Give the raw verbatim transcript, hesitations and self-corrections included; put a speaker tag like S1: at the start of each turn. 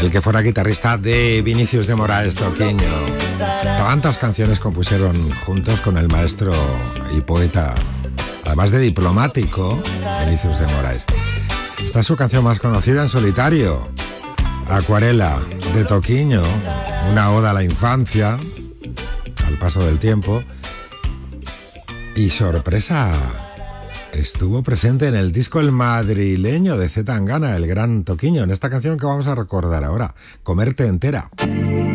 S1: el que fuera guitarrista de Vinicius de Moraes, Toquiño. Tantas canciones compusieron juntos con el maestro y poeta, además de diplomático, Vinicius de Moraes. Esta es su canción más conocida en solitario, Acuarela, de Toquiño, una oda a la infancia, al paso del tiempo. Y sorpresa, estuvo presente en el disco El Madrileño de C. Tangana, el gran Toquiño, en esta canción que vamos a recordar ahora, Comerte Entera.